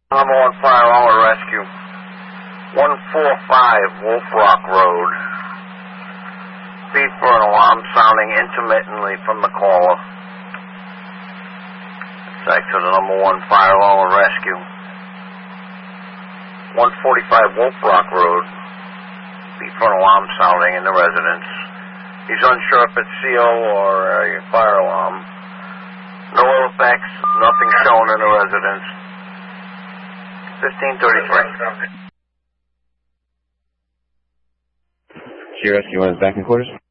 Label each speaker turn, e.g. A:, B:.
A: Number 1 fire alarm rescue. 145 Wolf Rock Road. Beep for an alarm sounding intermittently from the caller. Back to the number 1 fire alarm rescue. 145 Wolf Rock Road. Beep for an alarm sounding in the residence. He's unsure if it's CO or a fire alarm. No ill effects, nothing shown in the residence. 1533.
B: She rescue one is back in quarters.